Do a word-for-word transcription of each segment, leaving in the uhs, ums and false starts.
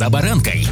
«За баранкой».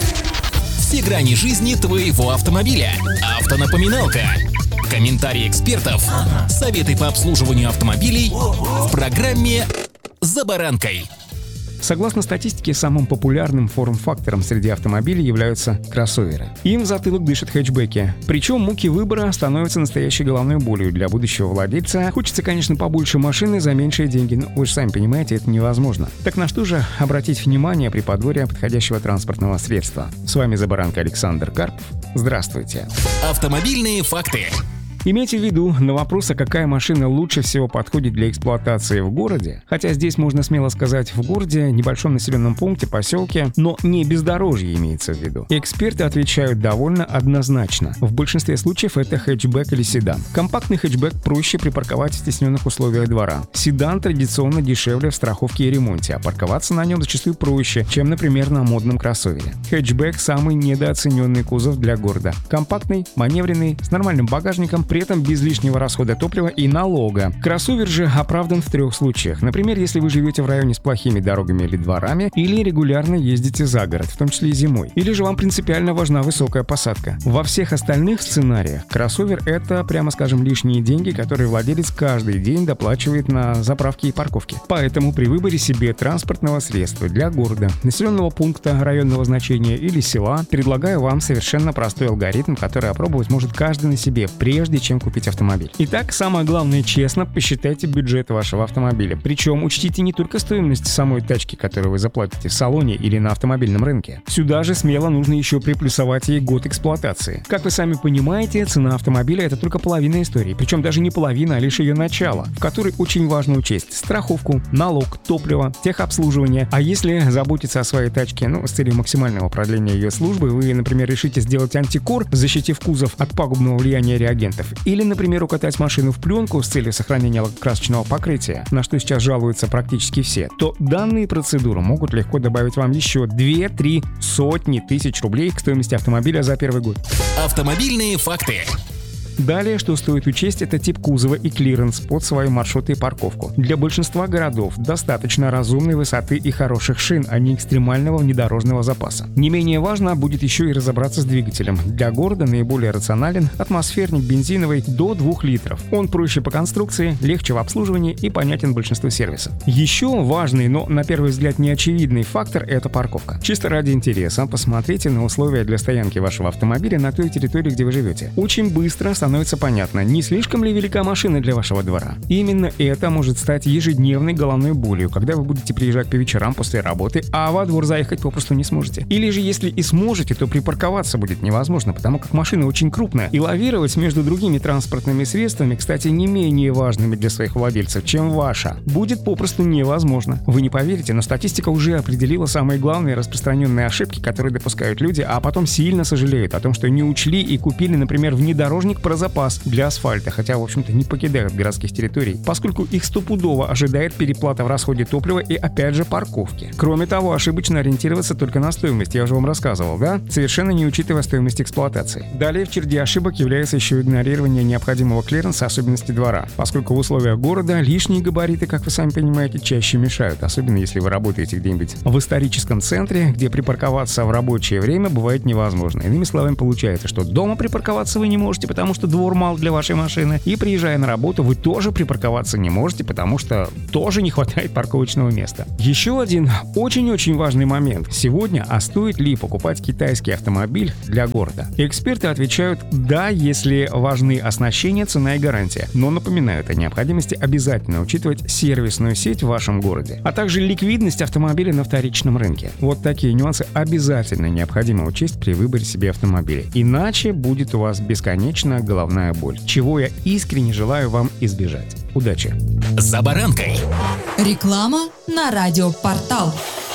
Все грани жизни твоего автомобиля. Автонапоминалка. Комментарии экспертов. Советы по обслуживанию автомобилей в программе «За баранкой». Согласно статистике, самым популярным форм-фактором среди автомобилей являются кроссоверы. Им в затылок дышат хэтчбеки. Причем муки выбора становятся настоящей головной болью для будущего владельца. Хочется, конечно, побольше машины за меньшие деньги, но вы же сами понимаете, это невозможно. Так на что же обратить внимание при подборе подходящего транспортного средства? С вами «За баранкой» Александр Карпов. Здравствуйте. Автомобильные факты. Имейте в виду, на вопрос, а какая машина лучше всего подходит для эксплуатации в городе, хотя здесь можно смело сказать в городе, небольшом населенном пункте, поселке, но не бездорожье имеется в виду. Эксперты отвечают довольно однозначно. В большинстве случаев это хэтчбэк или седан. Компактный хэтчбэк проще припарковать в стесненных условиях двора. Седан традиционно дешевле в страховке и ремонте, а парковаться на нем зачастую проще, чем, например, на модном кроссовере. Хэтчбэк – самый недооцененный кузов для города. Компактный, маневренный, с нормальным багажником, при этом без лишнего расхода топлива и налога. Кроссовер же оправдан в трех случаях. Например, если вы живете в районе с плохими дорогами или дворами, или регулярно ездите за город, в том числе и зимой. Или же вам принципиально важна высокая посадка. Во всех остальных сценариях кроссовер — это, прямо скажем, лишние деньги, которые владелец каждый день доплачивает на заправки и парковки. Поэтому при выборе себе транспортного средства для города, населенного пункта, районного значения или села, предлагаю вам совершенно простой алгоритм, который опробовать может каждый на себе, прежде чем купить автомобиль. Итак, самое главное, честно посчитайте бюджет вашего автомобиля. Причем учтите не только стоимость самой тачки, которую вы заплатите в салоне или на автомобильном рынке. Сюда же смело нужно еще приплюсовать ей год эксплуатации. Как вы сами понимаете, цена автомобиля — это только половина истории. Причем даже не половина, а лишь ее начало, в которой очень важно учесть страховку, налог, топливо, техобслуживание. А если заботиться о своей тачке, ну, с целью максимального продления ее службы, вы, например, решите сделать антикор, защитив кузов от пагубного влияния реагентов, или, например, укатать машину в пленку с целью сохранения лакокрасочного покрытия, на что сейчас жалуются практически все, то данные процедуры могут легко добавить вам еще две-три сотни тысяч рублей к стоимости автомобиля за первый год. Автомобильные факты. Далее, что стоит учесть, это тип кузова и клиренс под свои маршруты и парковку. Для большинства городов достаточно разумной высоты и хороших шин, а не экстремального внедорожного запаса. Не менее важно будет еще и разобраться с двигателем. Для города наиболее рационален атмосферник бензиновый до двух литров. Он проще по конструкции, легче в обслуживании и понятен большинству сервисов. Еще важный, но на первый взгляд неочевидный фактор — это парковка. Чисто ради интереса посмотрите на условия для стоянки вашего автомобиля на той территории, где вы живете. Очень быстро становится становится понятно, не слишком ли велика машина для вашего двора. Именно это может стать ежедневной головной болью, когда вы будете приезжать по вечерам после работы, а во двор заехать попросту не сможете. Или же если и сможете, то припарковаться будет невозможно, потому как машина очень крупная, и лавировать между другими транспортными средствами, кстати, не менее важными для своих владельцев, чем ваша, будет попросту невозможно. Вы не поверите, но статистика уже определила самые главные распространенные ошибки, которые допускают люди, а потом сильно сожалеют о том, что не учли и купили, например, внедорожник про запас для асфальта, хотя, в общем-то, не покидают городских территорий, поскольку их стопудово ожидает переплата в расходе топлива и, опять же, парковки. Кроме того, ошибочно ориентироваться только на стоимость, я уже вам рассказывал, да? Совершенно не учитывая стоимость эксплуатации. Далее в череде ошибок является еще игнорирование необходимого клиренса особенностей двора, поскольку в условиях города лишние габариты, как вы сами понимаете, чаще мешают, особенно если вы работаете где-нибудь в историческом центре, где припарковаться в рабочее время бывает невозможно. Иными словами, получается, что дома припарковаться вы не можете, потому что двор мал для вашей машины, и приезжая на работу, вы тоже припарковаться не можете, потому что тоже не хватает парковочного места. Еще один очень-очень важный момент. Сегодня, а стоит ли покупать китайский автомобиль для города? Эксперты отвечают «да», если важны оснащение, цена и гарантия, но напоминают о необходимости обязательно учитывать сервисную сеть в вашем городе, а также ликвидность автомобиля на вторичном рынке. Вот такие нюансы обязательно необходимо учесть при выборе себе автомобиля, иначе будет у вас бесконечно головная боль, чего я искренне желаю вам избежать. Удачи! За баранкой. Реклама на радиопортал.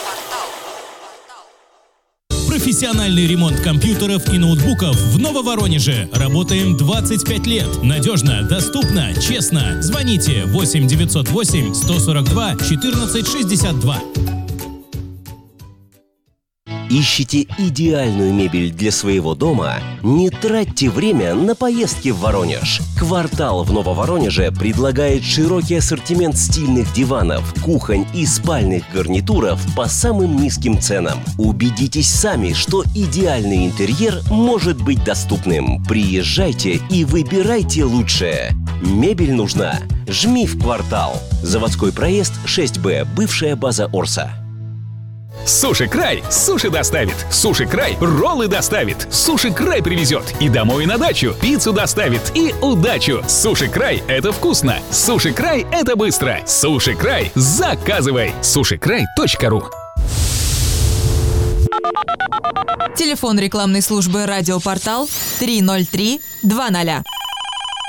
Профессиональный ремонт компьютеров и ноутбуков в Нововоронеже. Работаем двадцать пять лет. Надежно, доступно, честно. Звоните восемь девятьсот восемь сто сорок два четырнадцать шестьдесят два. Ищете идеальную мебель для своего дома? Не тратьте время на поездки в Воронеж. «Квартал» в Нововоронеже предлагает широкий ассортимент стильных диванов, кухонь и спальных гарнитуров по самым низким ценам. Убедитесь сами, что идеальный интерьер может быть доступным. Приезжайте и выбирайте лучшее. Мебель нужна? Жми в «Квартал». Заводской проезд шесть Б, бывшая база Орса. Суши Край суши доставит. Суши Край роллы доставит. Суши Край привезет и домой и на дачу. Пиццу доставит и удачу. Суши Край — это вкусно. Суши Край — это быстро. Суши Край — заказывай. суши край точка ру. Телефон рекламной службы «Радиопортал» три ноль три два ноль.